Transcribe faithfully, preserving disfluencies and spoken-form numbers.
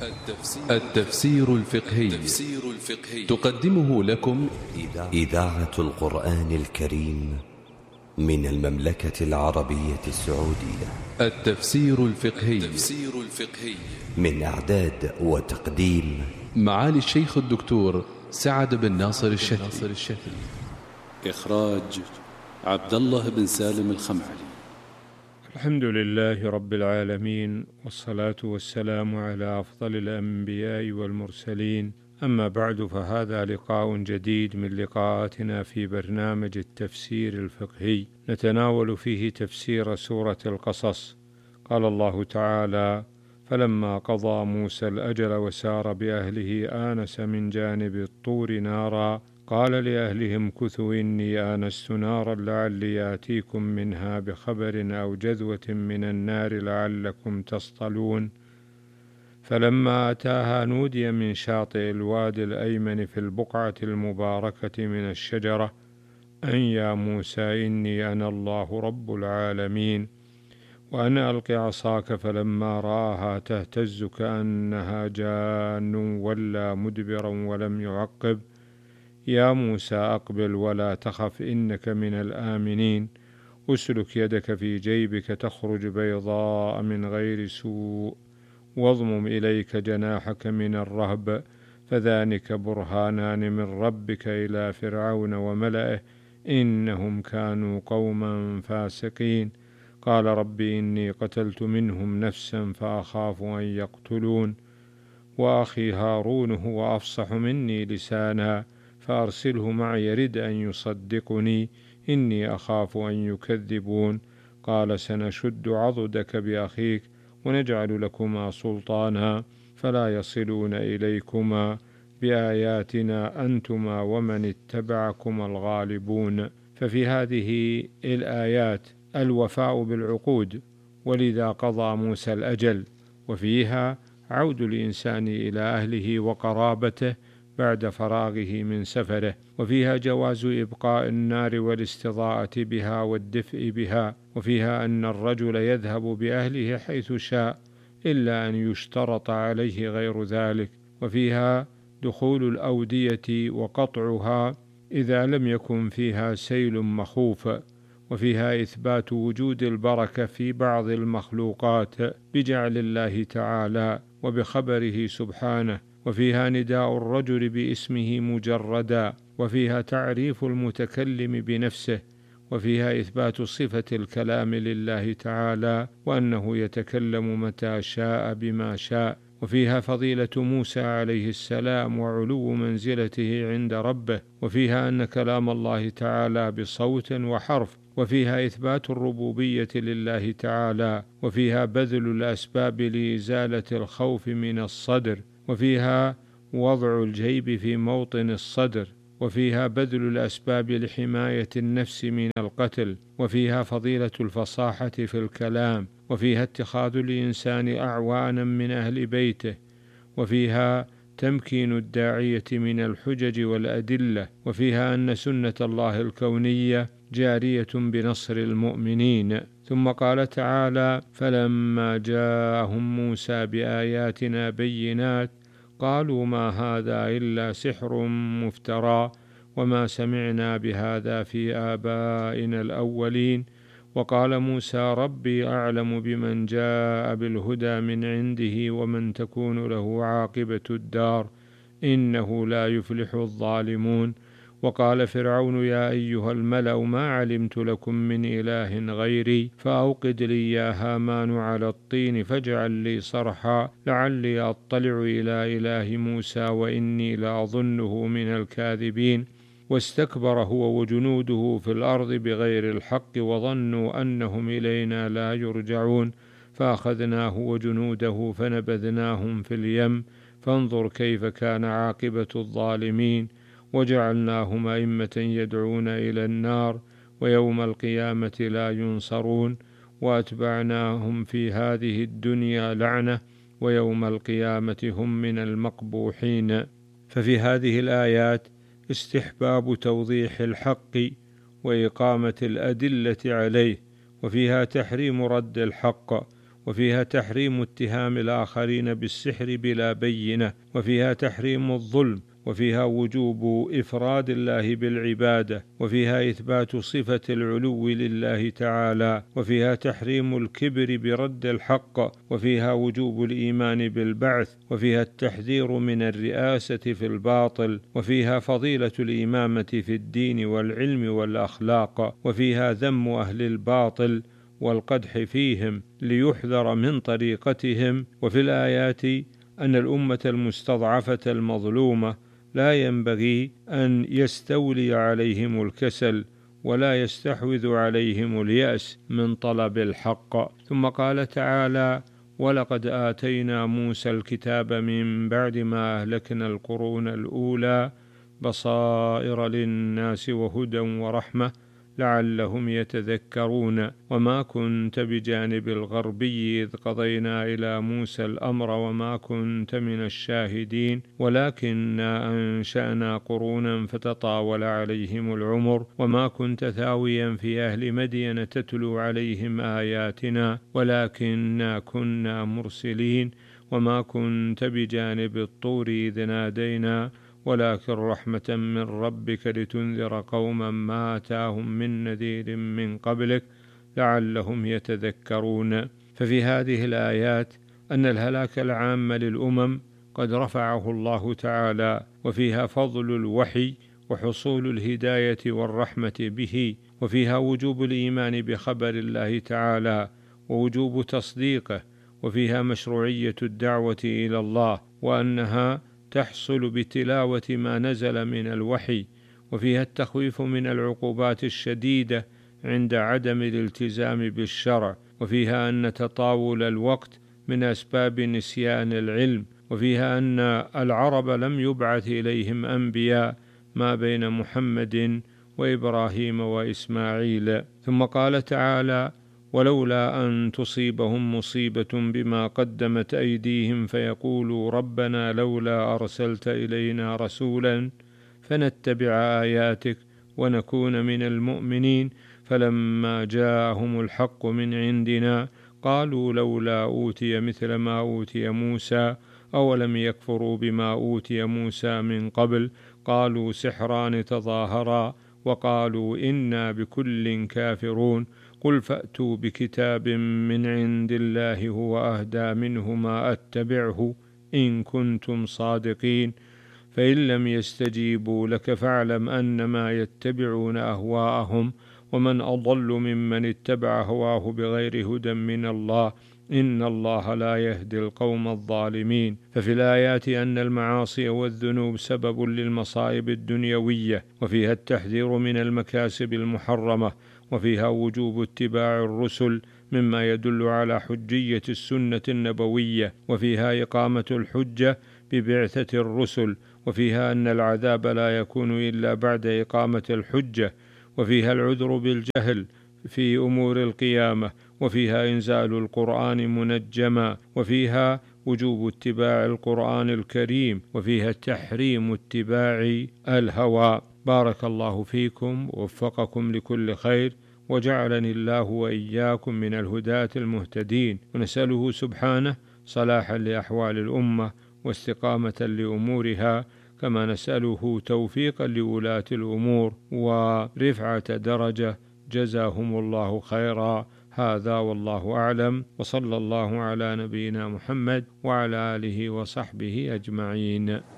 التفسير الفقهي تقدمه لكم إذاعة القرآن الكريم من المملكة العربية السعودية. التفسير الفقهي من إعداد وتقديم معالي الشيخ الدكتور سعد بن ناصر الشافعي. إخراج عبد الله بن سالم الخمعلي. الحمد لله رب العالمين، والصلاة والسلام على أفضل الأنبياء والمرسلين، أما بعد، فهذا لقاء جديد من لقاءاتنا في برنامج التفسير الفقهي، نتناول فيه تفسير سورة القصص. قال الله تعالى: فلما قضى موسى الأجل وسار بأهله آنس من جانب الطور نارا قال لأهلهم كثوا إني آنست نارا لعلي آتيكم منها بخبر أو جذوة من النار لعلكم تصطلون. فلما أتاها نودي من شاطئ الوادي الأيمن في البقعة المباركة من الشجرة أن يا موسى إني أنا الله رب العالمين وأن ألق عصاك، فلما رآها تهتز كأنها جان ولا مدبرا ولم يعقب يا موسى أقبل ولا تخف إنك من الآمنين، أسلك يدك في جيبك تخرج بيضاء من غير سوء واضمم إليك جناحك من الرهب فذلك برهانان من ربك إلى فرعون وملئه إنهم كانوا قوما فاسقين. قال رب إني قتلت منهم نفسا فأخاف أن يقتلون وأخي هارون هو أفصح مني لسانا فأرسله معي يرد أن يصدقني إني أخاف أن يكذبون. قال سنشد عضدك بأخيك ونجعل لكما سلطانا فلا يصلون إليكما بآياتنا أنتما ومن اتبعكما الغالبون. ففي هذه الآيات الوفاء بالعقود، ولذا قضى موسى الأجل، وفيها عود الإنسان إلى أهله وقرابته بعد فراغه من سفره، وفيها جواز إبقاء النار والاستضاءة بها والدفء بها، وفيها أن الرجل يذهب بأهله حيث شاء إلا أن يشترط عليه غير ذلك، وفيها دخول الأودية وقطعها إذا لم يكن فيها سيل مخوف، وفيها إثبات وجود البركة في بعض المخلوقات بجعل الله تعالى وبخبره سبحانه، وفيها نداء الرجل باسمه مجردا، وفيها تعريف المتكلم بنفسه، وفيها إثبات صفة الكلام لله تعالى وأنه يتكلم متى شاء بما شاء، وفيها فضيلة موسى عليه السلام وعلو منزلته عند ربه، وفيها أن كلام الله تعالى بصوت وحرف، وفيها إثبات الربوبية لله تعالى، وفيها بذل الأسباب لإزالة الخوف من الصدر، وفيها وضع الجيب في موطن الصدر، وفيها بذل الأسباب لحماية النفس من القتل، وفيها فضيلة الفصاحة في الكلام، وفيها اتخاذ الإنسان أعوانا من أهل بيته، وفيها تمكين الداعية من الحجج والأدلة، وفيها أن سنة الله الكونية جارية بنصر المؤمنين. ثم قال تعالى: فلما جاءهم موسى بآياتنا بينات قالوا ما هذا إلا سحر مفترى وما سمعنا بهذا في آبائنا الأولين. وقال موسى ربي أعلم بمن جاء بالهدى من عنده ومن تكون له عاقبة الدار إنه لا يفلح الظالمون. وقال فرعون يا أيها الملأ ما علمت لكم من إله غيري فأوقد لي يا هامان على الطين فاجعل لي صرحا لعلي أطلع إلى إله موسى وإني لأظنه من الكاذبين. واستكبر هو وجنوده في الأرض بغير الحق وظنوا أنهم إلينا لا يرجعون فأخذناه وجنوده فنبذناهم في اليم فانظر كيف كان عاقبة الظالمين. وجعلناهم أئمة يدعون إلى النار ويوم القيامة لا ينصرون وأتبعناهم في هذه الدنيا لعنة ويوم القيامة هم من المقبوحين. ففي هذه الآيات استحباب توضيح الحق وإقامة الأدلة عليه، وفيها تحريم رد الحق، وفيها تحريم اتهام الآخرين بالسحر بلا بينة، وفيها تحريم الظلم، وفيها وجوب إفراد الله بالعبادة، وفيها إثبات صفة العلو لله تعالى، وفيها تحريم الكبر برد الحق، وفيها وجوب الإيمان بالبعث، وفيها التحذير من الرئاسة في الباطل، وفيها فضيلة الإمامة في الدين والعلم والأخلاق، وفيها ذم أهل الباطل والقدح فيهم ليحذر من طريقتهم. وفي الآيات أن الأمة المستضعفة المظلومة لا ينبغي أن يستولي عليهم الكسل ولا يستحوذ عليهم اليأس من طلب الحق. ثم قال تعالى: ولقد آتينا موسى الكتاب من بعد ما أهلكنا القرون الأولى بصائر للناس وهدى ورحمة لعلهم يتذكرون وما كنت بجانب الغربي إذ قضينا إلى موسى الأمر وما كنت من الشاهدين ولكننا أنشأنا قرونا فتطاول عليهم العمر وما كنت ثاويا في أهل مدين تتلو عليهم آياتنا ولكننا كنا مرسلين وما كنت بجانب الطور إذ نادينا ولكن رحمة من ربك لتنذر قوما ما آتاهم من نذير من قبلك لعلهم يتذكرون. ففي هذه الآيات أن الهلاك العام للأمم قد رفعه الله تعالى، وفيها فضل الوحي وحصول الهداية والرحمة به، وفيها وجوب الإيمان بخبر الله تعالى ووجوب تصديقه، وفيها مشروعية الدعوة إلى الله وأنها تحصل بتلاوة ما نزل من الوحي، وفيها التخويف من العقوبات الشديدة عند عدم الالتزام بالشرع، وفيها أن تطاول الوقت من أسباب نسيان العلم، وفيها أن العرب لم يبعث إليهم أنبياء ما بين محمد وإبراهيم وإسماعيل. ثم قال تعالى: ولولا أن تصيبهم مصيبة بما قدمت أيديهم فيقولوا ربنا لولا أرسلت إلينا رسولا فنتبع آياتك ونكون من المؤمنين فلما جاءهم الحق من عندنا قالوا لولا أوتي مثل ما أوتي موسى أولم يكفروا بما أوتي موسى من قبل قالوا سحران تظاهرا وقالوا إنا بكل كافرون قل فأتوا بكتاب من عند الله هو أهدى منه ما أتبعه إن كنتم صادقين فإن لم يستجيبوا لك فاعلم أنما يتبعون أهواءهم ومن أضل ممن اتبع هواه بغير هدى من الله إن الله لا يهدي القوم الظالمين. ففي الآيات أن المعاصي والذنوب سبب للمصائب الدنيوية، وفيها التحذير من المكاسب المحرمة، وفيها وجوب اتباع الرسل مما يدل على حجية السنة النبوية، وفيها إقامة الحجة ببعثة الرسل، وفيها أن العذاب لا يكون إلا بعد إقامة الحجة، وفيها العذر بالجهل في أمور القيامة، وفيها إنزال القرآن منجما، وفيها وجوب اتباع القرآن الكريم، وفيها تحريم اتباع الهوى. بارك الله فيكم ووفقكم لكل خير وجعلني الله وإياكم من الهداة المهتدين، ونسأله سبحانه صلاحا لأحوال الأمة واستقامة لأمورها، كما نسأله توفيقا لولاة الأمور ورفعة درجة، جزاهم الله خيرا. هذا والله أعلم، وصلى الله على نبينا محمد وعلى آله وصحبه أجمعين.